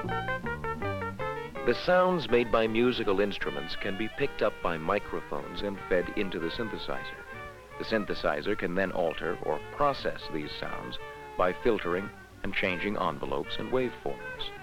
The sounds made by musical instruments can be picked up by microphones and fed into the synthesizer. The synthesizer can then alter or process these sounds by filtering and changing envelopes and waveforms.